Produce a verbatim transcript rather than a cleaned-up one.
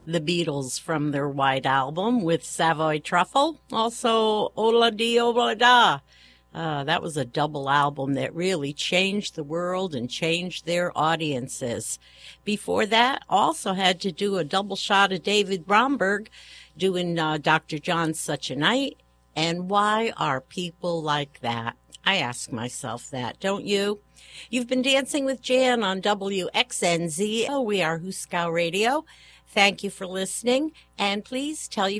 The Beatles from their White Album with Savoy Truffle. Also, Ola Di Ola Da. Uh, that was a double album that really changed the world and changed their audiences. Before that, also had to do a double shot of David Bromberg doing uh, Doctor John's Such a Night. And why are people like that? I ask myself that, don't you? You've been dancing with Jan on W X N Z. Oh, we are Huskow Radio. Thank you for listening, and please tell your